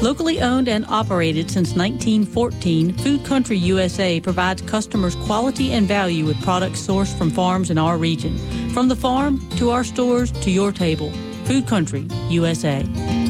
Locally owned and operated since 1914, Food Country USA provides customers quality and value with products sourced from farms in our region. From the farm to our stores to your table, Food Country USA.